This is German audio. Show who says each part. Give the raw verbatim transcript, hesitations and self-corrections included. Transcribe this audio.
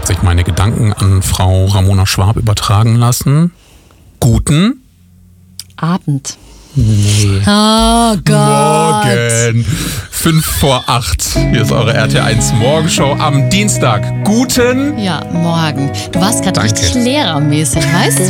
Speaker 1: sich meine Gedanken an Frau Ramona Schwab übertragen lassen. Guten
Speaker 2: Abend.
Speaker 1: Nee.
Speaker 2: Oh Gott.
Speaker 1: Morgen. Fünf vor acht. Hier ist eure R T eins Morgenshow am Dienstag. Guten.
Speaker 2: Ja, morgen. Du warst gerade
Speaker 1: Danke.
Speaker 2: richtig lehrermäßig, weißt du?